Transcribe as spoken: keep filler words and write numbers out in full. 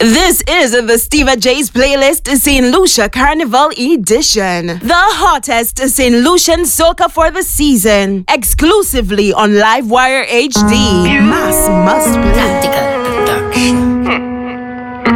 This is the Steva J's playlist, Saint Lucia Carnival Edition. The hottest Saint Lucian soca for the season. Exclusively on Livewire H D. Mass must play. Tactical production.